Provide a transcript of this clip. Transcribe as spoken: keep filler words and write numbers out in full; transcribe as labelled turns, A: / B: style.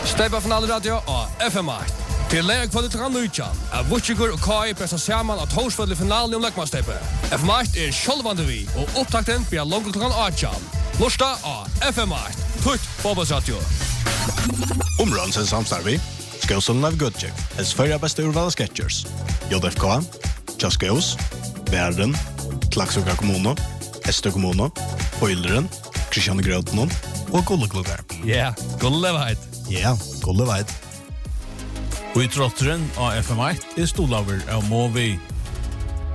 A: Steppa Final Radio og F M åtta. Til leia kvalitet nøytjan, er Vutsigur og Kai pressa saman av torsfødlig finalen om Lekmansteppe. F M åtta er sjølvande vi, og opptakten blir langt klokken åttan. Lorsta av F M åtta, tutt fotballsradio.
B: Områdens samstarvi, Skåsson av Gudjek, hels førja beste urvalda sketchers. J F K, Tjaskaus, Bæren, Klaksvika kommuno, Estø kommuno, Oilderen, Kristiane Grøtnon og Gulleklubber.
A: Ja, Gulleveit.
B: Ja, Gulleveit.
C: Og i trotteren av F M åtta er stolaver av Movi.